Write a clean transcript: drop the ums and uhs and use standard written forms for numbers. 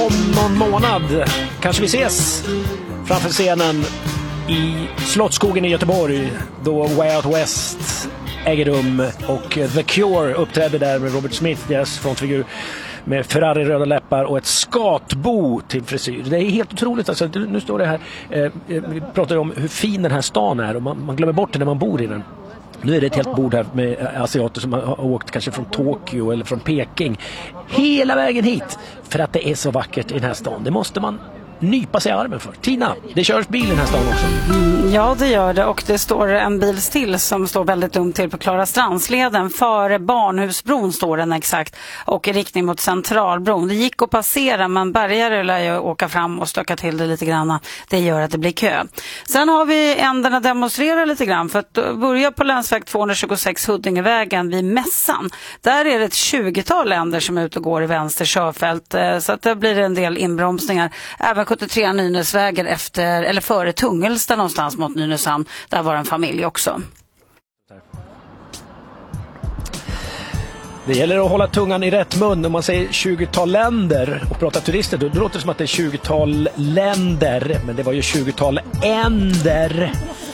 Om någon månad kanske vi ses framför scenen i Slottsskogen i Göteborg då Way Out West äger rum och The Cure uppträdde där med Robert Smith, deras frontfigur, med Ferrari röda läppar och ett skatbo till frisyr. Det är helt otroligt. Alltså, nu står det här, vi pratar om hur fin den här stan är och man glömmer bort det när man bor i den. Nu är det ett helt bord här med asiater som har åkt kanske från Tokyo eller från Peking hela vägen hit för att det är så vackert i den här stan. Det måste man nypa sig i armen för. Tina, det körs bil i den här stan också. Ja, det gör det. Och det står en bil still som står väldigt dumt till på Klarastransleden. Före Barnhusbron står den exakt. Och i riktning mot Centralbron. Det gick att passera, men bärgare lär ju åka fram och stöka till det lite grann. Det gör att det blir kö. Sen har vi ändarna demonstrera lite grann. För att börja på länsväg 226 Huddingevägen vid Mässan. Där är det ett 20-tal länder som är ute och går i vänster körfält. Så att det blir en del inbromsningar. Även 73 Nynäsvägen efter, eller före Tungelsta någonstans mot Nynäshamn. Där var en familj också. Det gäller att hålla tungan i rätt mun. Om man säger 20-tal länder och pratar turister, då låter det som att det är 20-tal länder. Men det var ju 20-tal änder.